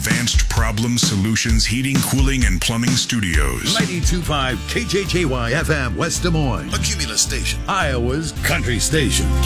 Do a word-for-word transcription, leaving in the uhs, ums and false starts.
Advanced Problem Solutions Heating, Cooling, and Plumbing Studios. ninety-two point five K J J Y F M, West Des Moines. A Cumulus station. Iowa's country station.